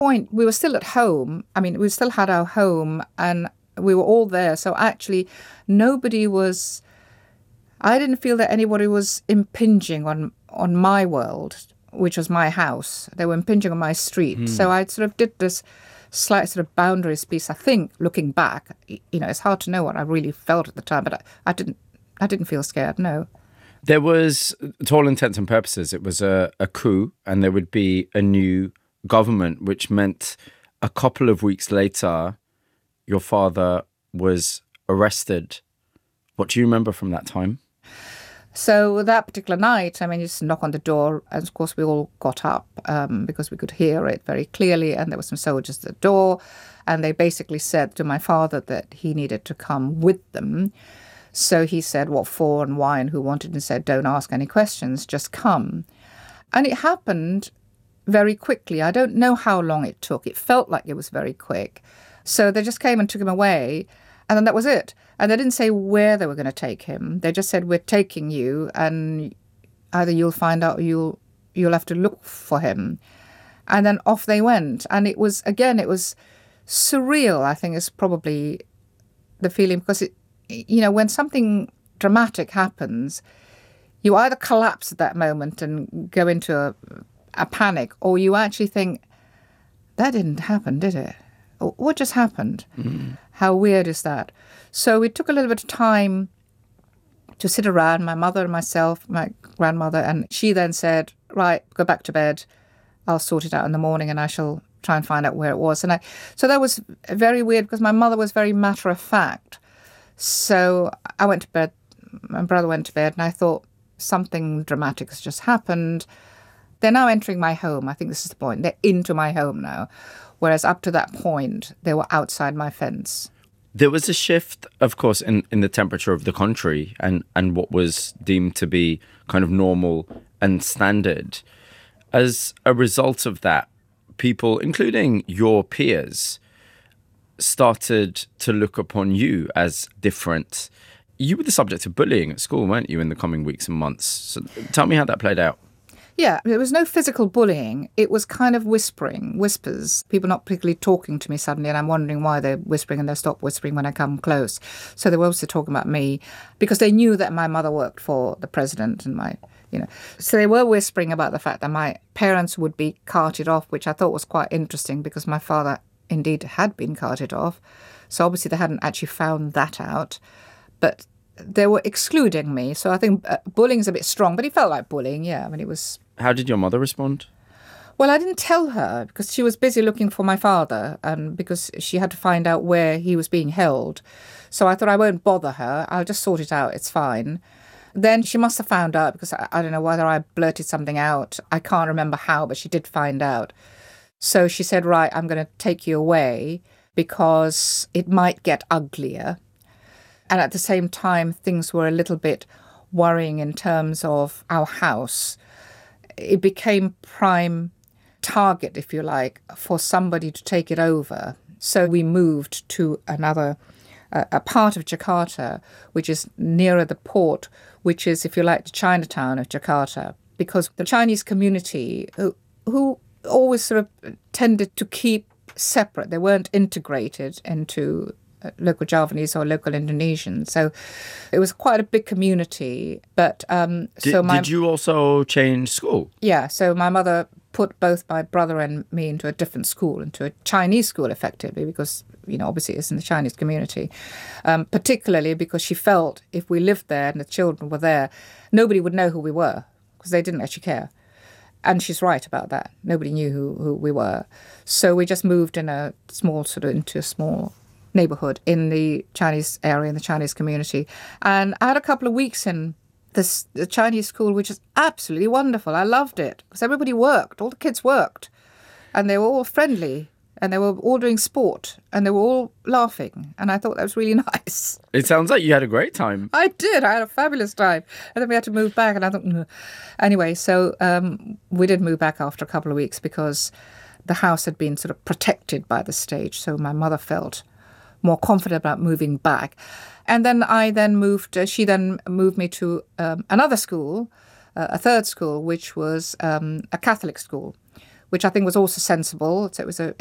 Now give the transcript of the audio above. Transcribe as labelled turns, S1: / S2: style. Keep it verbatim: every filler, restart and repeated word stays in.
S1: point, we were still at home. I mean, we still had our home and we were all there. So actually, nobody was... I didn't feel that anybody was impinging on, on my world, which was my house. They were impinging on my street. Mm. So I sort of did this slight sort of boundaries piece. I think, looking back, you know, it's hard to know what I really felt at the time, but I, I didn't I didn't feel scared, no.
S2: There was, to all intents and purposes, it was a, a coup, and there would be a new government, which meant a couple of weeks later, your father was arrested. What do you remember from that time?
S1: So that particular night, I mean, you just knock on the door, and of course we all got up um, because we could hear it very clearly, and there were some soldiers at the door, and they basically said to my father that he needed to come with them. So he said what for and why and who wanted, and said, don't ask any questions, just come. And it happened very quickly. I don't know how long it took. It felt like it was very quick. So they just came and took him away, and then that was it. And they didn't say where they were going to take him. They just said, we're taking you, and either you'll find out or you'll, you'll have to look for him. And then off they went. And it was, again, it was surreal, I think is probably the feeling, because, it, you know, when something dramatic happens, you either collapse at that moment and go into a, a panic, or you actually think, that didn't happen, did it? What just happened? Mm. How weird is that? So it took a little bit of time to sit around, my mother and myself, my grandmother, and she then said, right, go back to bed. I'll sort it out in the morning and I shall try and find out where it was. And I, so that was very weird because my mother was very matter of fact. So I went to bed, my brother went to bed, and I thought something dramatic has just happened. They're now entering my home. I think this is the point. They're into my home now. Whereas up to that point, they were outside my fence.
S2: There was a shift, of course, in, in the temperature of the country and, and what was deemed to be kind of normal and standard. As a result of that, people, including your peers, started to look upon you as different. You were the subject of bullying at school, weren't you, in the coming weeks and months? So tell me how that played out.
S1: Yeah, there was no physical bullying. It was kind of whispering, whispers, people not particularly talking to me suddenly, and I'm wondering why they're whispering, and they stop whispering when I come close. So they were also talking about me because they knew that my mother worked for the president and my, you know. So they were whispering about the fact that my parents would be carted off, which I thought was quite interesting because my father indeed had been carted off. So obviously they hadn't actually found that out. But they were excluding me. So I think uh, bullying is a bit strong, but it felt like bullying, yeah. I mean, it was...
S2: How did your mother respond?
S1: Well, I didn't tell her because she was busy looking for my father and because she had to find out where he was being held. So I thought I won't bother her. I'll just sort it out. It's fine. Then she must have found out because I, I don't know whether I blurted something out. I can't remember how, but she did find out. So she said, right, I'm going to take you away because it might get uglier. And at the same time, things were a little bit worrying in terms of our house. It became prime target, if you like, for somebody to take it over. So we moved to another, uh, a part of Jakarta, which is nearer the port, which is, if you like, the Chinatown of Jakarta. Because the Chinese community, who, who always sort of tended to keep separate, they weren't integrated into local Javanese or local Indonesian. So it was quite a big community. But um,
S2: did,
S1: so my,
S2: did you also change school?
S1: Yeah. So my mother put both my brother and me into a different school, into a Chinese school, effectively, because, you know, obviously it's in the Chinese community. Um, particularly because she felt if we lived there and the children were there, nobody would know who we were because they didn't actually care. And she's right about that. Nobody knew who, who we were. So we just moved in a small sort of into a small neighborhood in the Chinese area, in the Chinese community. And I had a couple of weeks in this the Chinese school, which is absolutely wonderful. I loved it because everybody worked. All the kids worked. And they were all friendly. And they were all doing sport. And they were all laughing. And I thought that was really nice.
S2: It sounds like you had a great time.
S1: I did. I had a fabulous time. And then we had to move back. And I thought, mm. Anyway, so um, we did move back after a couple of weeks because the house had been sort of protected by the stage. So my mother felt more confident about moving back. And then I then moved, uh, she then moved me to um, another school, uh, a third school, which was um, a Catholic school, which I think was also sensible. So it was a